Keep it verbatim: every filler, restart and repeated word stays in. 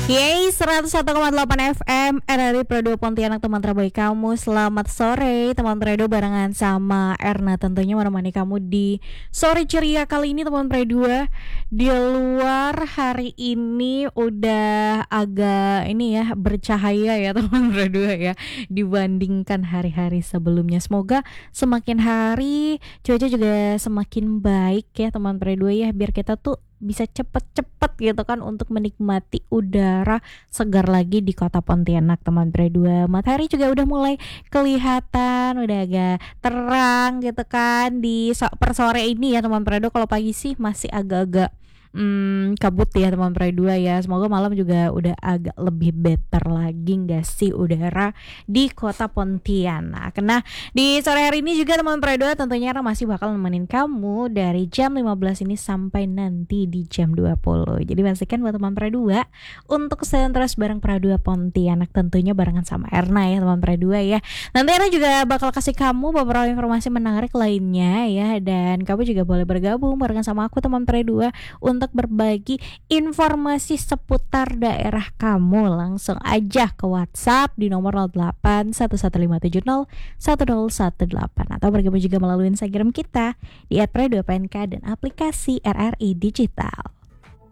Yeay, seratus satu koma delapan F M R R I Pradio Pontianak, teman terbaik kamu. Selamat sore teman Pradio, barengan sama Erna tentunya menemani kamu di sore ceria kali ini teman Pradio. Di luar hari ini udah agak ini ya, bercahaya ya teman Pradio ya, dibandingkan hari-hari sebelumnya. Semoga semakin hari cuaca juga semakin baik ya teman Pradio ya, biar kita tuh bisa cepet-cepet gitu kan untuk menikmati udara segar lagi di kota Pontianak teman Pradio. Matahari juga udah mulai kelihatan, udah agak terang gitu kan di so- per sore ini ya teman Pradio. Kalau pagi sih masih agak-agak Hmm, kabut ya teman Pradio ya. Semoga malam juga udah agak lebih better lagi gak sih udara di kota Pontianak. Nah, di sore hari ini juga teman Pradio tentunya Ra masih bakal nemenin kamu dari jam lima belas ini sampai nanti di jam dua puluh. Jadi pastikan buat teman Pradio untuk stand terus bareng Pradio Pontianak, tentunya barengan sama Erna ya teman Pradio ya. Nanti Erna juga bakal kasih kamu beberapa informasi menarik lainnya ya, dan kamu juga boleh bergabung barengan sama aku teman Pradio untuk berbagi informasi seputar daerah kamu. Langsung aja ke WhatsApp di nomor nol delapan satu satu lima tujuh nol satu nol satu delapan, atau bergabung juga melalui Instagram kita di et pradio p n k dan aplikasi R R I Digital.